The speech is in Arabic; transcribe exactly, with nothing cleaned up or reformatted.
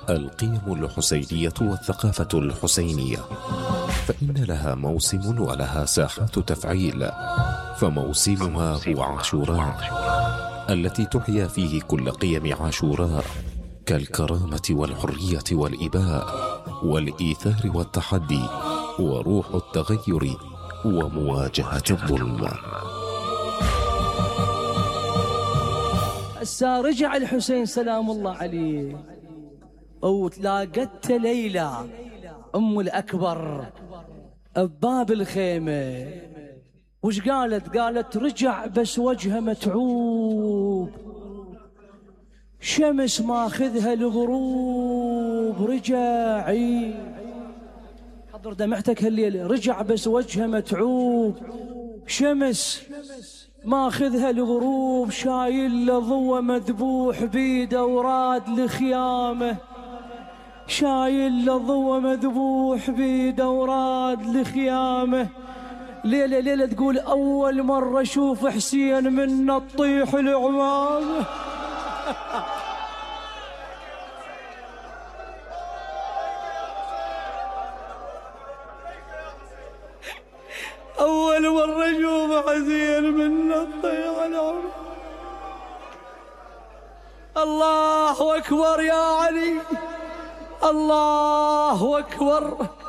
القيم الحسينية والثقافة الحسينية، فإن لها موسم ولها ساحات تفعيل. فموسمها هو عاشوراء، التي تحيا فيه كل قيم عاشوراء كالكرامة والحرية والإباء والإيثار والتحدي وروح التغير ومواجهة الظلم. هسا رجع الحسين سلام الله عليه وتلاقت ليلى أم الأكبر بباب الخيمة. وش قالت؟ قالت رجع بس وجهه متعوب، شمس ماخذها الغروب. رجعي حضر دمعتك هالليلة. رجع بس وجهه متعوب، شمس ماخذها الغروب، شايل له ضوى مذبوح بيده وراد لخيامه. شايل له ضوى مذبوح بيده وراد لخيامه. ليلة ليلة تقول أول مرة أشوف حسين من تطيح العمامة. أول مرة أشوف حسين من تطيح العمامة. الله أكبر يا علي، الله أكبر.